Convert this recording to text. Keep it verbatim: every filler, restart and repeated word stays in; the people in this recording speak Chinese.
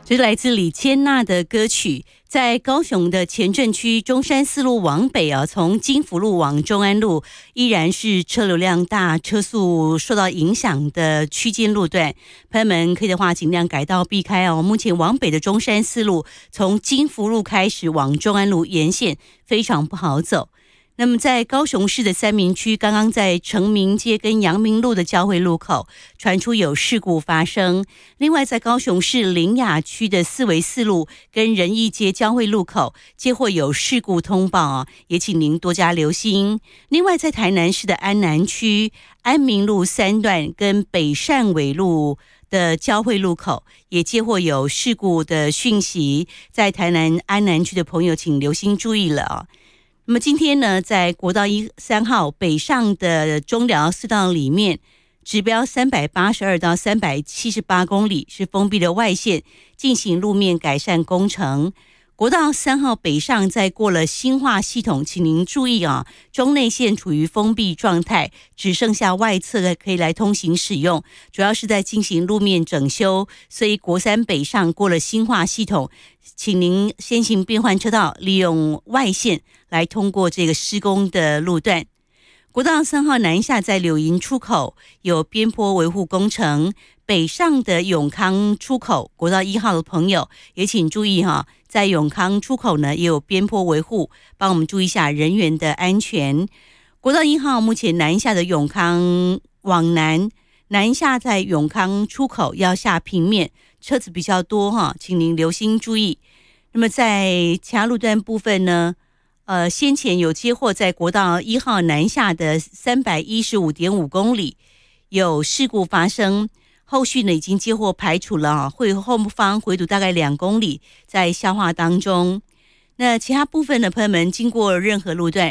这是来自李千娜的歌曲。在高雄的前镇区中山四路往北啊，从金福路往中安路依然是车流量大、车速受到影响的区间路段，朋友们可以的话尽量改道避开哦。目前往北的中山四路从金福路开始往中安路沿线非常不好走。那么在高雄市的三民区，刚刚在成民街跟阳明路的交汇路口传出有事故发生。另外在高雄市苓雅区的四维四路跟仁义街交汇路口接获有事故通报啊，也请您多加留心。另外在台南市的安南区安民路三段跟北善尾路的交汇路口也接获有事故的讯息，在台南安南区的朋友请留心注意了啊。那么今天呢，在国道一三号北上的中寮四道里面，指标三百八十二到三百七十八公里是封闭的外线，进行路面改善工程。国道三号北上在过了新化系统，请您注意啊，中内线处于封闭状态，只剩下外侧可以来通行使用，主要是在进行路面整修，所以国三北上过了新化系统，请您先行变换车道，利用外线来通过这个施工的路段。国道三号南下在柳营出口有边坡维护工程，北上的永康出口，国道一号的朋友也请注意哈，在永康出口呢也有边坡维护，帮我们注意一下人员的安全。国道一号目前南下的永康往南，南下在永康出口要下平面，车子比较多哈，请您留心注意。那么在其他路段部分呢，呃，先前有接获在国道一号南下的三百一十五点五公里有事故发生，后续呢已经接获排除了啊，会后方回堵大概两公里，在消化当中。那其他部分的朋友们经过任何路段，